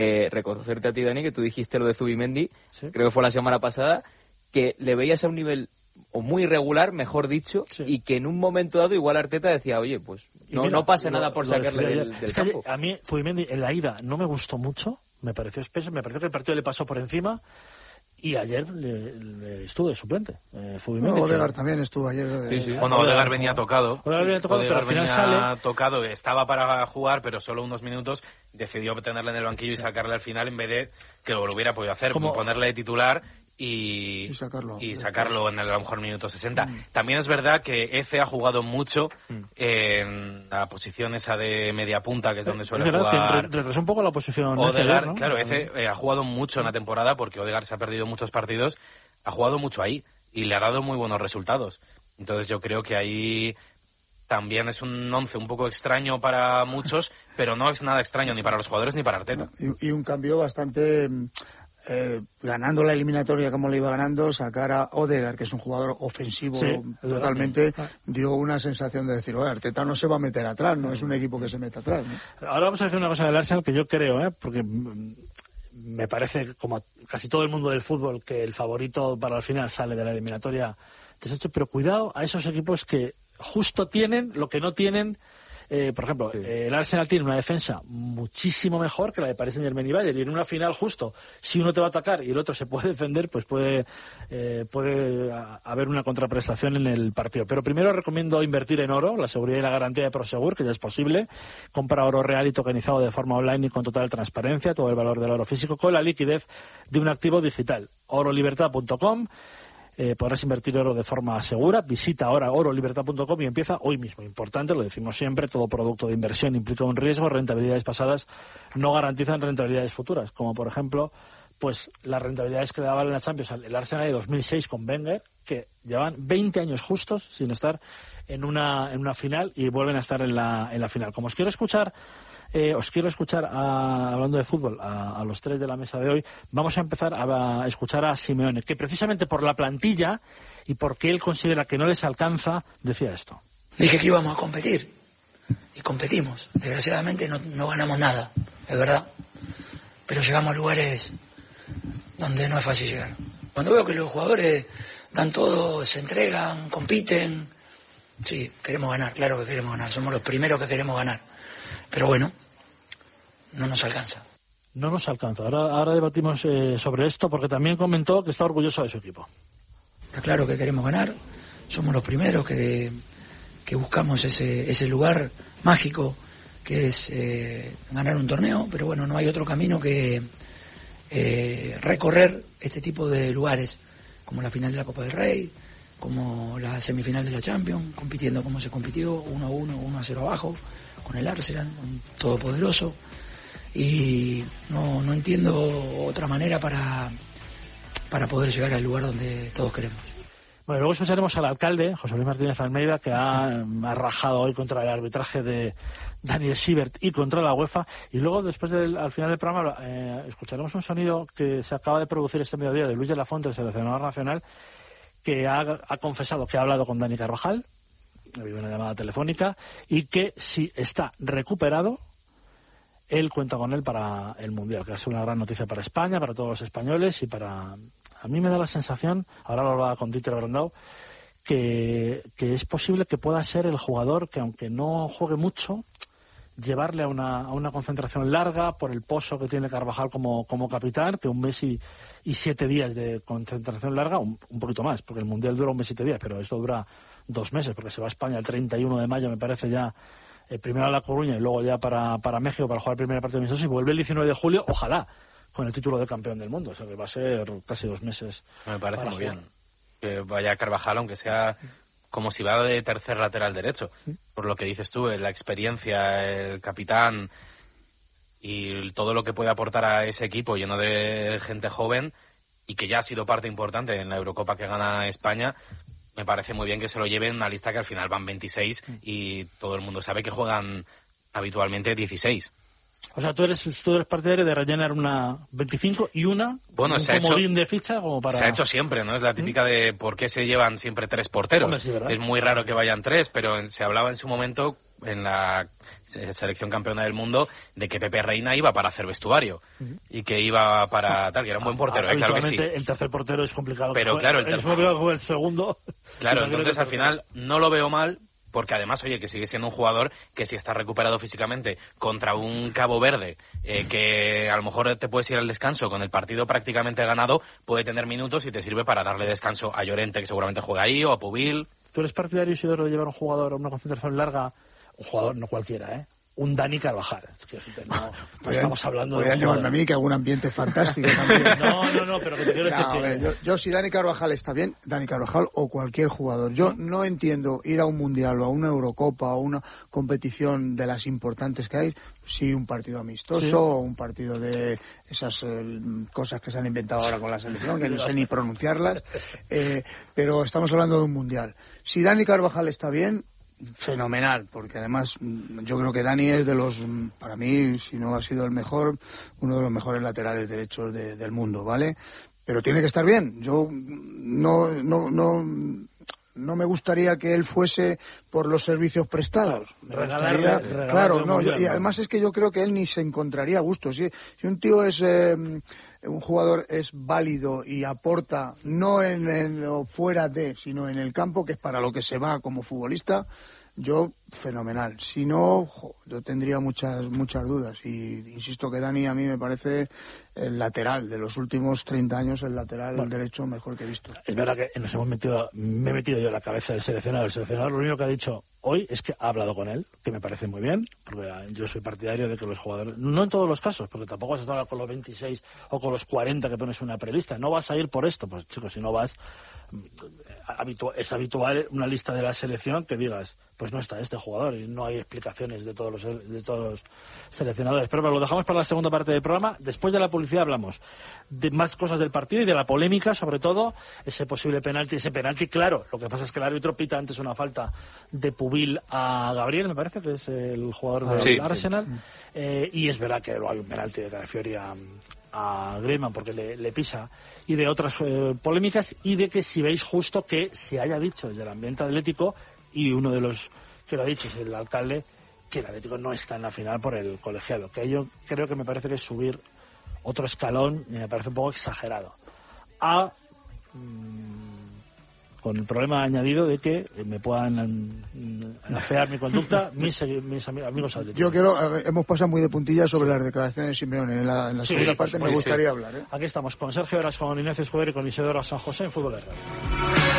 reconocerte a ti, Dani, que tú dijiste lo de Zubimendi, ¿Sí? creo que fue la semana pasada, que le veías a un nivel o muy irregular, mejor dicho, sí, y que en un momento dado igual Arteta decía, oye, pues no pasa nada por sacarle del campo. A mí Zubimendi en la ida no me gustó mucho, me pareció espeso, me pareció que el partido le pasó por encima. Y ayer le estuvo de suplente. Odegaard también estuvo ayer. Sí. Bueno, Odegaard venía tocado. Odegaard pero al final venía tocado, estaba para jugar, pero solo unos minutos. Decidió tenerle en el banquillo y sacarle al final en vez de que lo hubiera podido hacer, como ponerle de titular y sacarlo en el a lo mejor minuto 60. También es verdad que Eze ha jugado mucho en la posición esa de media punta, que es donde suele jugar. Retrasó un poco la posición Odegaard, ¿no? Claro, Eze ha jugado mucho en la temporada porque Odegaard se ha perdido muchos partidos, ha jugado mucho ahí y le ha dado muy buenos resultados. Entonces yo creo que ahí también es un 11 un poco extraño para muchos, pero no es nada extraño ni para los jugadores ni para Arteta. Y un cambio bastante... ganando la eliminatoria como le iba ganando, sacar a Odegaard, que es un jugador ofensivo totalmente, dio una sensación de decir, Arteta no se va a meter atrás, no es un equipo que se mete atrás, ¿no? Ahora vamos a decir una cosa del Arsenal que yo creo, porque me parece, como casi todo el mundo del fútbol, que el favorito para el final sale de la eliminatoria deshecho, pero cuidado a esos equipos que justo tienen lo que no tienen. Por ejemplo, el Arsenal tiene una defensa muchísimo mejor que la de Paris Saint-Germain y Bayern, y en una final justo, si uno te va a atacar y el otro se puede defender, pues puede haber una contraprestación en el partido. Pero primero recomiendo invertir en oro, la seguridad y la garantía de Prosegur, que ya es posible. Compra oro real y tokenizado de forma online y con total transparencia, todo el valor del oro físico con la liquidez de un activo digital. orolibertad.com. Podrás invertir oro de forma segura. Visita ahora orolibertad.com y empieza hoy mismo. Importante, lo decimos siempre, todo producto de inversión implica un riesgo. Rentabilidades pasadas no garantizan rentabilidades futuras, como por ejemplo pues las rentabilidades que le daban en la Champions el Arsenal de 2006 con Wenger, que llevan 20 años justos sin estar en una final y vuelven a estar en la final. Como os quiero escuchar hablando de fútbol a los tres de la mesa de hoy, vamos a empezar a escuchar a Simeone, que precisamente por la plantilla y porque él considera que no les alcanza, decía esto. Dije que íbamos a competir y competimos. Desgraciadamente no ganamos nada, es verdad, pero llegamos a lugares donde no es fácil llegar. Cuando veo que los jugadores dan todo, se entregan, compiten, sí, queremos ganar, claro que queremos ganar, somos los primeros que queremos ganar, pero bueno, no nos alcanza. No nos alcanza. Ahora debatimos sobre esto, porque también comentó que está orgulloso de su equipo. Está claro que queremos ganar, somos los primeros que buscamos ese lugar mágico que es ganar un torneo, pero bueno, no hay otro camino que recorrer este tipo de lugares, como la final de la Copa del Rey, como la semifinal de la Champions, compitiendo como se compitió, 1-1, 1-0 abajo, con el Arsenal, un todopoderoso, y no entiendo otra manera para poder llegar al lugar donde todos queremos. Bueno, luego escucharemos al alcalde, José Luis Martínez Almeida, que ha rajado hoy contra el arbitraje de Daniel Siebert y contra la UEFA, y luego después al final del programa escucharemos un sonido que se acaba de producir este mediodía de Luis de la Fuente, el seleccionador nacional, que ha confesado que ha hablado con Dani Carvajal, ha habido una llamada telefónica, y que si está recuperado, él cuenta con él para el Mundial, que es una gran noticia para España, para todos los españoles y para... A mí me da la sensación, ahora lo hablaba con Dieter Brandau, que es posible que pueda ser el jugador que, aunque no juegue mucho, llevarle a una concentración larga por el pozo que tiene Carvajal como capitán, que un mes y 7 días de concentración larga, un poquito más, porque el Mundial dura un mes y 7 días, pero esto dura 2 meses, porque se va a España el 31 de mayo, me parece ya, primero a La Coruña y luego ya para México para jugar el primer partido de amistoso, y vuelve el 19 de julio, ojalá, con el título de campeón del mundo. O sea que va a ser casi 2 meses. Me parece muy bien que vaya Carvajal, aunque sea como si va de tercer lateral derecho. Por lo que dices tú, la experiencia, el capitán y todo lo que puede aportar a ese equipo lleno de gente joven y que ya ha sido parte importante en la Eurocopa que gana España. Me parece muy bien que se lo lleven una lista que al final van 26 y todo el mundo sabe que juegan habitualmente 16. O sea, tú eres partidario de rellenar una 25 y un comodín de ficha como para... Se ha hecho siempre, ¿no? Es la típica de por qué se llevan siempre 3 porteros. Hombre, sí, es muy raro que vayan 3, pero se hablaba en su momento en la selección campeona del mundo de que Pepe Reina iba para hacer vestuario y que iba para tal, que era un buen portero, claro que sí. El tercer portero es complicado. Pero claro, el segundo. Claro, entonces al final no lo veo mal. Porque además, oye, que sigue siendo un jugador que si está recuperado físicamente contra un Cabo Verde, que a lo mejor te puedes ir al descanso con el partido prácticamente ganado, puede tener minutos y te sirve para darle descanso a Llorente, que seguramente juega ahí, o a Pubil. ¿Tú eres partidario, Isidoro, de llevar un jugador a una concentración larga? Un jugador, no cualquiera, un Dani Carvajal. No estamos hablando de. Voy a llevarme a mí, que algún ambiente fantástico también. No, pero que te quiero decir yo si Dani Carvajal está bien, Dani Carvajal o cualquier jugador. Yo no entiendo ir a un mundial o a una Eurocopa o a una competición de las importantes que hay, sí, un partido amistoso o un partido de esas cosas que se han inventado ahora con la selección, que no sé ni pronunciarlas, pero estamos hablando de un mundial. Si Dani Carvajal está bien, fenomenal, porque además yo creo que Dani es de los, para mí, si no ha sido el mejor, uno de los mejores laterales derechos del mundo, ¿vale? Pero tiene que estar bien. Yo no me gustaría que él fuese por los servicios prestados. Claro, no, y además es que yo creo que él ni se encontraría a gusto. Si un tío es un jugador es válido y aporta no en lo fuera de, sino en el campo, que es para lo que se va como futbolista, yo fenomenal. Si no, yo tendría muchas dudas, y insisto que Dani a mí me parece el lateral de los últimos 30 años, el lateral derecho mejor que he visto. Es verdad que me he metido yo en la cabeza del seleccionador. El seleccionador lo único que ha dicho hoy es que ha hablado con él, que me parece muy bien, porque yo soy partidario de que los jugadores, no en todos los casos, porque tampoco vas a estar con los 26 o con los 40 que pones una prelista, no vas a ir por esto, pues chicos, si no vas, es habitual una lista de la selección que digas, pues no está este jugador, y no hay explicaciones de todos los seleccionadores. Pero bueno, lo dejamos para la segunda parte del programa. Después de la publicidad hablamos de más cosas del partido y de la polémica, sobre todo ese posible penalti, claro. Lo que pasa es que el árbitro pita antes una falta de Pubil a Gabriel, me parece que es el jugador del Arsenal, y es verdad que hay un penalti de Calafiori a Griezmann porque le pisa, y de otras polémicas, y de que si veis justo que se haya dicho desde el ambiente atlético, y uno de los que lo ha dicho es el alcalde, que el Atlético no está en la final por el colegiado, que yo creo que me parece que es subir otro escalón, me parece un poco exagerado, con el problema añadido de que me puedan afear mi conducta mis amigos atléticos. Hemos pasado muy de puntillas sobre las declaraciones de Simeone. En la segunda parte me gustaría hablar. Aquí estamos con Sergio Horas, con Ignacio Escudero y con Isidoro San José en Fútbol de Radio.